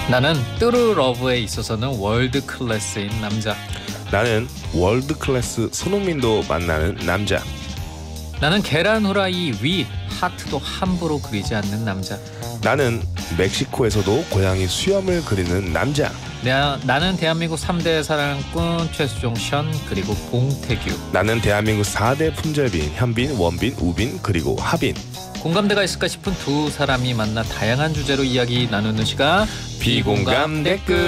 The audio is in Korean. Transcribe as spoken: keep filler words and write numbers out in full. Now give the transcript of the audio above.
나는 뚜루러브에 있어서는 월드 클래스인 남자. 나는 월드 클래스 손흥민도 만나는 남자. 나는 계란 후라이 위 하트도 함부로 그리지 않는 남자. 나는 멕시코에서도 고양이 수염을 그리는 남자. 나, 나는 대한민국 삼 대 사랑꾼 최수종 션 그리고 봉태규. 나는 대한민국 사 대 품절빈 현빈, 원빈, 우빈 그리고 하빈. 공감대가 있을까 싶은 두 사람이 만나 다양한 주제로 이야기 나누는 시간 비공감 댓글.